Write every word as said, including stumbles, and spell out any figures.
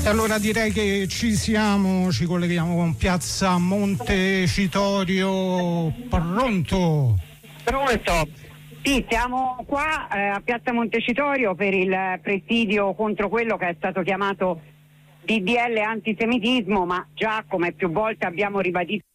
Allora direi che ci siamo, ci colleghiamo con Piazza Montecitorio. Pronto? Pronto? Sì, siamo qua eh, a Piazza Montecitorio per il presidio contro quello che è stato chiamato D D L antisemitismo, ma già come più volte abbiamo ribadito